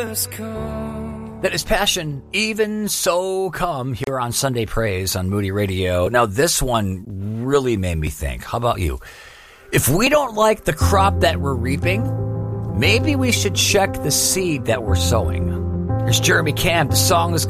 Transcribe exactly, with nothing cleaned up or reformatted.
That is Passion, Even So Come, here on Sunday Praise on Moody Radio. Now, this one really made me think. How about you? If we don't like the crop that we're reaping, maybe we should check the seed that we're sowing. Here's Jeremy Camp. The song is